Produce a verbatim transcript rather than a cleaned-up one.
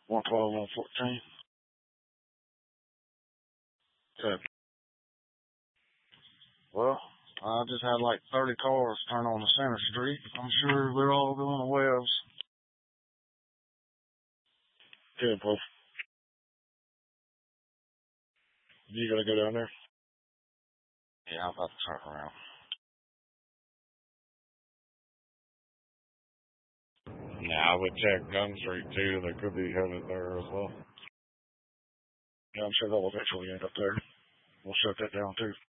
one twelve, one fourteen. Good. Well, I just had like thirty cars turn on the center street. I'm sure they're all going to Webb's. Good, bro. You gotta go down there? Yeah, I'm about to turn around. Yeah, I would check Gun Street too. They could be headed there as well. Yeah, I'm sure they'll eventually end up there. We'll shut that down too.